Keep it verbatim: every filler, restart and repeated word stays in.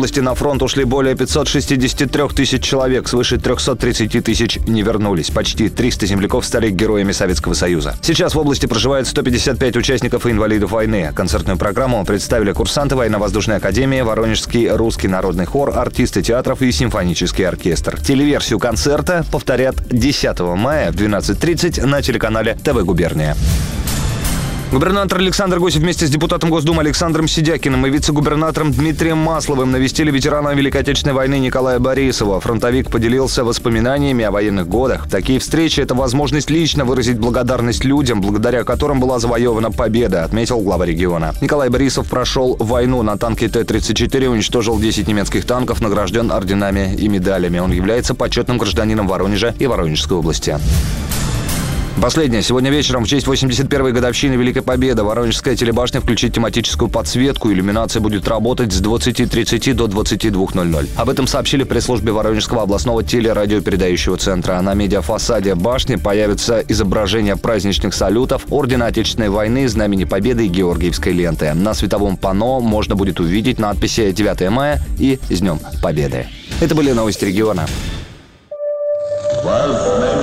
области на фронт ушли более пятьсот шестьдесят три тысяч человек, свыше триста тридцать тысяч не вернулись. Почти триста земляков стали героями Советского Союза. Сейчас в области проживает сто пятьдесят пять участников и инвалидов войны. Концертную программу представили курсанты военно-воздушной академии, Воронежский русский народный хор, артисты театров и симфонический оркестр. Телеверсию концерта повторят десятого мая в двенадцать тридцать на телеканале ТВ «Губерния». Губернатор Александр Гусев вместе с депутатом Госдумы Александром Сидякиным и вице-губернатором Дмитрием Масловым навестили ветерана Великой Отечественной войны Николая Борисова. Фронтовик поделился воспоминаниями о военных годах. Такие встречи – это возможность лично выразить благодарность людям, благодаря которым была завоевана победа, отметил глава региона. Николай Борисов прошел войну на танке Т тридцать четыре, уничтожил десять немецких танков, награжден орденами и медалями. Он является почетным гражданином Воронежа и Воронежской области. Последнее. Сегодня вечером в честь восемьдесят первой годовщины Великой Победы Воронежская телебашня включит тематическую подсветку. Иллюминация будет работать с двадцати тридцати до двадцати двух ноль-ноль. Об этом сообщили в пресс-службе Воронежского областного телерадиопередающего центра. На медиафасаде башни появятся изображения праздничных салютов, Ордена Отечественной войны, Знамени Победы и Георгиевской ленты. На световом панно можно будет увидеть надписи девятого мая и «С Днем Победы». Это были новости региона.